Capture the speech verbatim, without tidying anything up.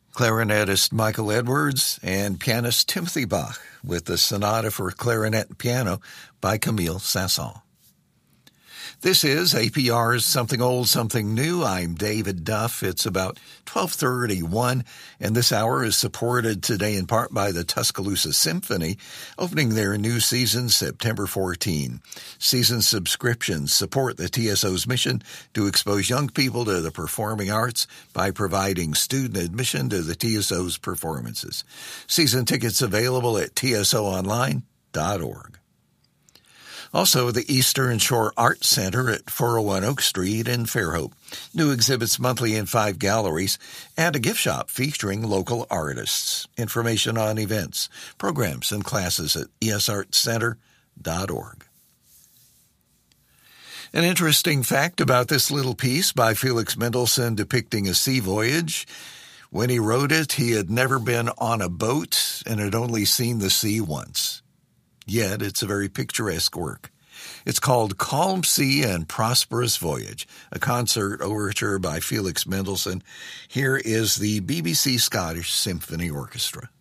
clarinetist Michael Edwards and pianist Timothy Bach with the Sonata for Clarinet and Piano by Camille Saint-Saëns. This is A P R's Something Old, Something New. I'm David Duff. It's about twelve thirty-one, and this hour is supported today in part by the Tuscaloosa Symphony, opening their new season September fourteenth. Season subscriptions support the T S O's mission to expose young people to the performing arts by providing student admission to the T S O's performances. Season tickets available at T S O online dot org. Also, the Eastern Shore Art Center at four oh one Oak Street in Fairhope. New exhibits monthly in five galleries and a gift shop featuring local artists. Information on events, programs, and classes at E S art center dot org. An interesting fact about this little piece by Felix Mendelssohn depicting a sea voyage. When he wrote it, he had never been on a boat and had only seen the sea once. Yet it's a very picturesque work. It's called Calm Sea and Prosperous Voyage, a concert overture by Felix Mendelssohn. Here is the B B C Scottish Symphony Orchestra.